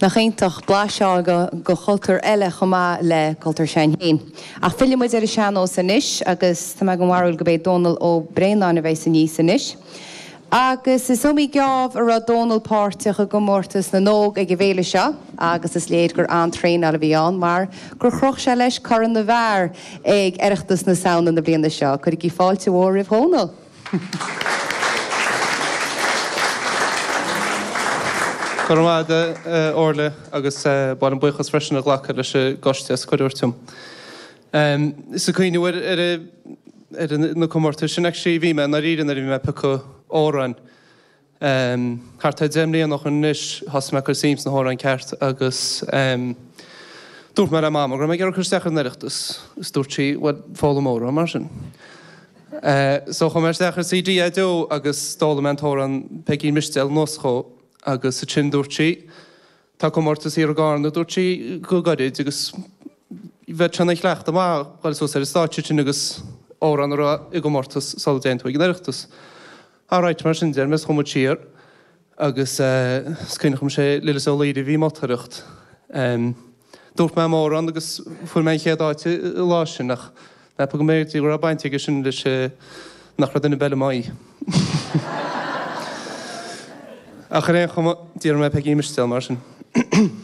na chéintach bláseo go chultúr eile chumá le cultúr sein héin. Ach filmmuid ar sean ó san isis agus tá go mharúil go bé Donal ó Breanán a bheith san níos san isis. Agus is somí geamh ar a Donal páirteach go mórtas na nóg ag bhéile seo, agus is léad gur antréin a bhíán, mar gur chroch se leis choran na bhar ag eireachtas na saonan na bliana seo, chuir í fáilte mhór rih Donal. Cormáide orla agus báil an buchas freisin a ghlacha leis goiste scoúirtum. Is a cuoinehar na comórta sin ag sé bhí me na rían ar bhí me pecha óran. Hartá déimlíon nach an níos has me chu síms na hóran ceart agus dúirt mar a mám, gur me gur chusteach an neireachtas is dúirtí fála móra mar sin. So chu mar steachar CD a dó agus stálamenttóran pecí mistel nóscho agus sa sin dúirtí, tá comórtas í a gáin na dúirtí go gaiid agus bheith trena chleachta má gáil so ar státe sin agus óran i go mórtas sal déintú ag neireachtas. Áráit mar sin déir mes chumad tír agus scinne chum sé lilas ó léidir bhí mátareacht. Dúirt me móran agus fuair me chéadáite lásin nach me go méirtí gur a bainte sin leis nach ra duna belle mai. A réon chum díar me pe gíimestel mar sin.